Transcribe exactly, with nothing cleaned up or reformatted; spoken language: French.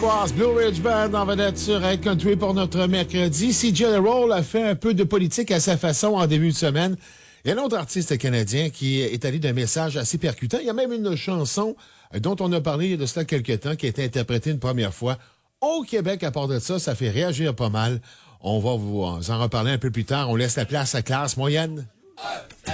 Boss, Blue Ridge Band en vedette sur Red Country pour notre mercredi. C J Roll a fait un peu de politique à sa façon en début de semaine. Il y a un autre artiste canadien qui est allé d'un message assez percutant. Il y a même une chanson dont on a parlé de cela quelques temps qui a été interprétée une première fois au Québec. À part de ça, ça fait réagir pas mal. On va vous en reparler un peu plus tard. On laisse la place à classe moyenne.